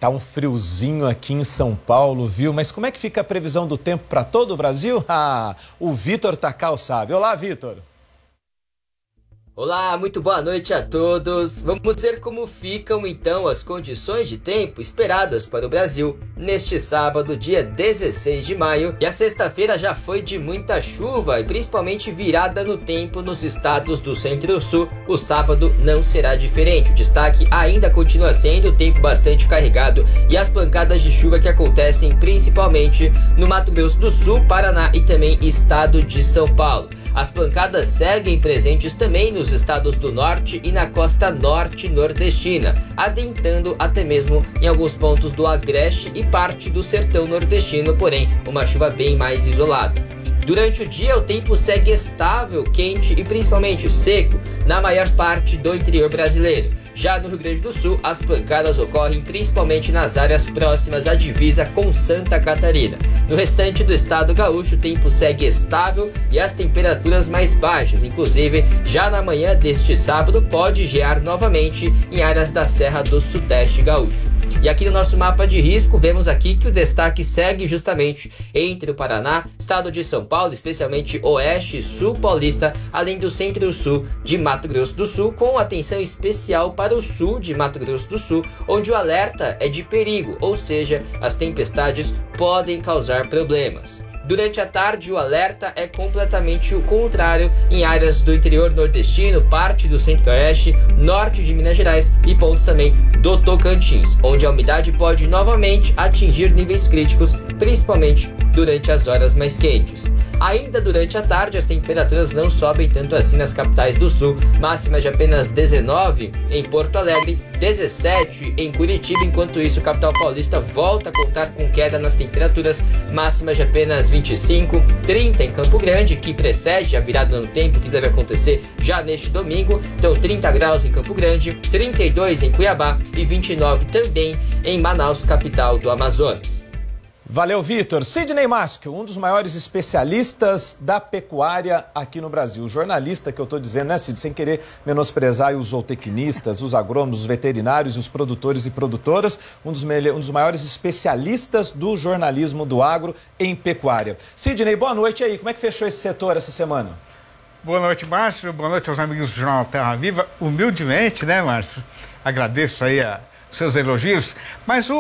Tá um friozinho aqui em São Paulo, viu? Mas como é que fica a previsão do tempo para todo o Brasil? O Vitor Tacal sabe. Olá, Vitor. Olá, muito boa noite a todos. Vamos ver como ficam então as condições de tempo esperadas para o Brasil neste sábado, dia 16 de maio. E a sexta-feira já foi de muita chuva e principalmente virada no tempo nos estados do Centro-Sul. O sábado não será diferente. O destaque ainda continua sendo o tempo bastante carregado e as pancadas de chuva que acontecem principalmente no Mato Grosso do Sul, Paraná e também estado de São Paulo. As pancadas seguem presentes também nos estados do norte e na costa norte nordestina, adentrando até mesmo em alguns pontos do Agreste e parte do sertão nordestino, porém uma chuva bem mais isolada. Durante o dia, o tempo segue estável, quente e principalmente seco na maior parte do interior brasileiro. Já no Rio Grande do Sul, as pancadas ocorrem principalmente nas áreas próximas à divisa com Santa Catarina. No restante do estado gaúcho, o tempo segue estável e as temperaturas mais baixas. Inclusive, já na manhã deste sábado, pode gear novamente em áreas da Serra do Sudeste gaúcho. E aqui no nosso mapa de risco, vemos aqui que o destaque segue justamente entre o Paraná, estado de São Paulo, especialmente oeste e sul paulista, além do centro-sul de Mato Grosso do Sul, com atenção especial para o sul de Mato Grosso do Sul, onde o alerta é de perigo, ou seja, as tempestades podem causar problemas. Durante a tarde, o alerta é completamente o contrário em áreas do interior nordestino, parte do centro-oeste, norte de Minas Gerais e pontos também do Tocantins, onde a umidade pode novamente atingir níveis críticos, principalmente durante as horas mais quentes. Ainda durante a tarde, as temperaturas não sobem tanto assim nas capitais do sul, máximas de apenas 19 em Porto Alegre, 17 em Curitiba. Enquanto isso, o capital paulista volta a contar com queda nas temperaturas, máximas de apenas 25, 30 em Campo Grande, que precede a virada no tempo que deve acontecer já neste domingo. Então 30 graus em Campo Grande, 32 em Cuiabá e 29 também em Manaus, capital do Amazonas. Valeu, Vitor. Sidney Mascio, um dos maiores especialistas da pecuária aqui no Brasil. O jornalista que eu estou dizendo, né, Cid? Sem querer menosprezar os zootecnistas, os agrônomos, os veterinários, os produtores e produtoras. Um dos maiores especialistas do jornalismo do agro em pecuária. Sidney, boa noite aí. Como é que fechou esse setor essa semana? Boa noite, Márcio. Boa noite aos amigos do Jornal Terra Viva. Humildemente, né, Márcio? Agradeço aí os seus elogios. Mas